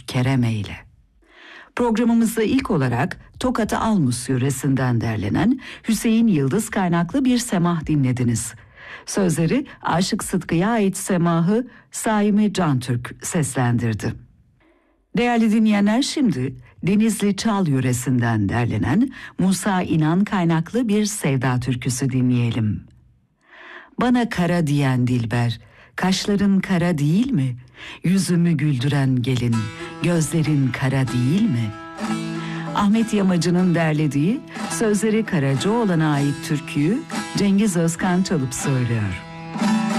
kerem eyle. Programımızda ilk olarak Tokat Almus yöresinden derlenen Hüseyin Yıldız kaynaklı bir semah dinlediniz. Sözleri Aşık Sıtkı'ya ait semahı Saimi Cantürk seslendirdi. Değerli dinleyenler, şimdi Denizli Çal yöresinden derlenen Musa İnan kaynaklı bir sevda türküsü dinleyelim. Bana kara diyen dilber, kaşların kara değil mi? Yüzümü güldüren gelin, gözlerin kara değil mi? Ahmet Yamacı'nın derlediği, sözleri Karacaoğlan'a ait türküyü Cengiz Özkan çalıp söylüyor.